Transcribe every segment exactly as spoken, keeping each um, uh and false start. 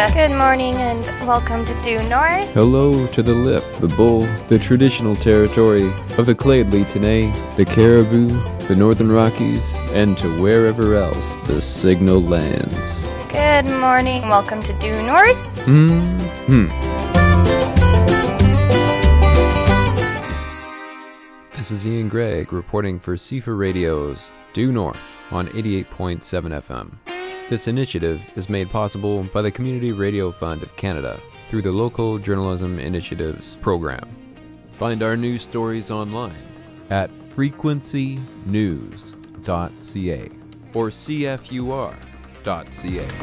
Canada. Good morning and welcome to Due North. Hello to the Lip, the Bull, the traditional territory of the Claydley Tenay, the Caribou, the Northern Rockies, and to wherever else the signal lands. Good morning, welcome to Due North. Mm-hmm. This is Ian Gregg reporting for C F A Radio's Due North on eighty-eight point seven F M. This initiative is made possible by the Community Radio Fund of Canada through the Local Journalism Initiatives program. Find our news stories online at frequency news dot c a or c f u r dot c a.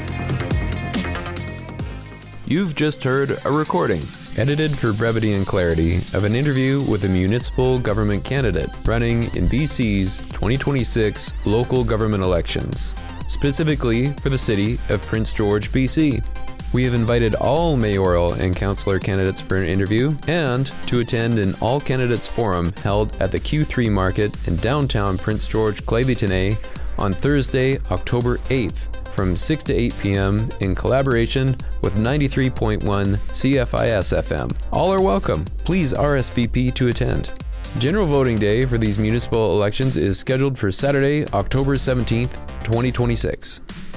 You've just heard a recording, edited for brevity and clarity, of an interview with a municipal government candidate running in B C's twenty twenty-six local government elections, specifically for the city of Prince George, B C. We have invited all mayoral and councillor candidates for an interview and to attend an all-candidates forum held at the Q three Market in downtown Prince George, Claydley Tenay on Thursday, October eighth from six to eight p.m. in collaboration with ninety-three point one C F I S F M. All are welcome. Please R S V P to attend. General voting day for these municipal elections is scheduled for Saturday, October seventeenth, twenty twenty-six.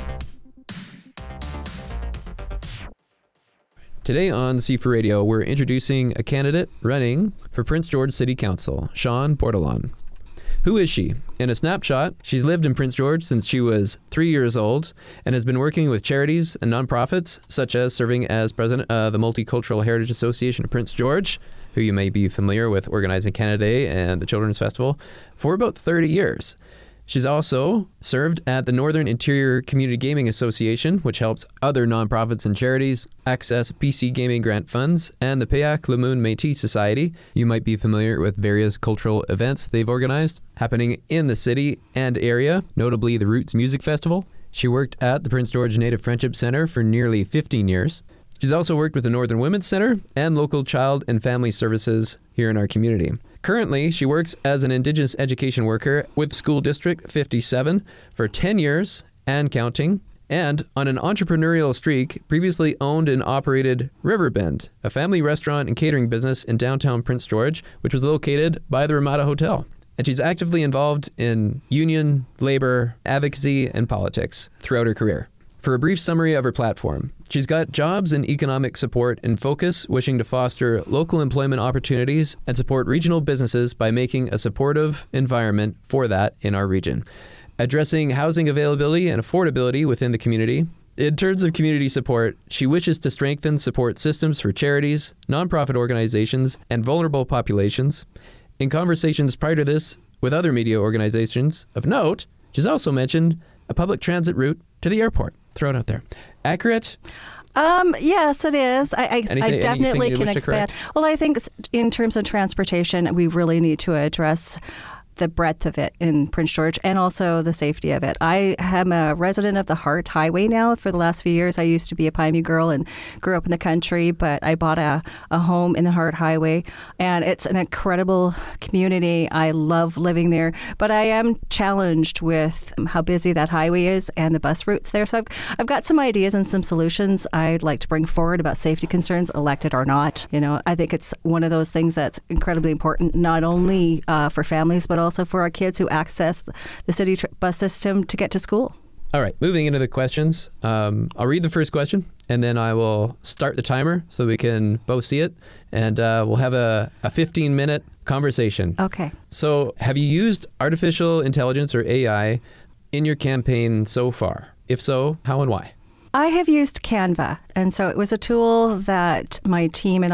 Today on C F A Radio, we're introducing a candidate running for Prince George City Council, Sean Bordelon. Who is she? In a snapshot, she's lived in Prince George since she was three years old and has been working with charities and nonprofits, such as serving as president of the Multicultural Heritage Association of Prince George, who you may be familiar with organizing Canada Day and the Children's Festival, for about thirty years. She's also served at the Northern Interior Community Gaming Association, which helps other nonprofits and charities access P C gaming grant funds, and the Payak Lamoon Métis Society. You might be familiar with various cultural events they've organized happening in the city and area, notably the Roots Music Festival. She worked at the Prince George Native Friendship Center for nearly fifteen years. She's also worked with the Northern Women's Center and local child and family services here in our community. Currently, she works as an Indigenous education worker with School District fifty-seven for ten years and counting, and on an entrepreneurial streak, previously owned and operated Riverbend, a family restaurant and catering business in downtown Prince George, which was located by the Ramada Hotel. And she's actively involved in union, labor, advocacy, and politics throughout her career. For a brief summary of her platform, she's got jobs and economic support in focus, wishing to foster local employment opportunities and support regional businesses by making a supportive environment for that in our region. Addressing housing availability and affordability within the community. In terms of community support, she wishes to strengthen support systems for charities, nonprofit organizations, and vulnerable populations. In conversations prior to this with other media organizations of note, she's also mentioned a public transit route to the airport. Throw it out there. Accurate? Um, yes, it is. I, I, Anything, I definitely can expand. Well, I think in terms of transportation, we really need to address the breadth of it in Prince George and also the safety of it. I am a resident of the Hart Highway now for the last few years. I used to be a Pineview girl and grew up in the country, but I bought a, a home in the Hart Highway, and it's an incredible community. I love living there, but I am challenged with how busy that highway is and the bus routes there. So I've, I've got some ideas and some solutions I'd like to bring forward about safety concerns, elected or not. You know, I think it's one of those things that's incredibly important, not only uh, for families, but also also for our kids who access the city tr- bus system to get to school. All right, moving into the questions. Um, I'll read the first question, and then I will start the timer so we can both see it, and uh, we'll have a, a fifteen-minute conversation. Okay. So have you used artificial intelligence or A I in your campaign so far? If so, how and why? I have used Canva, and so it was a tool that my team and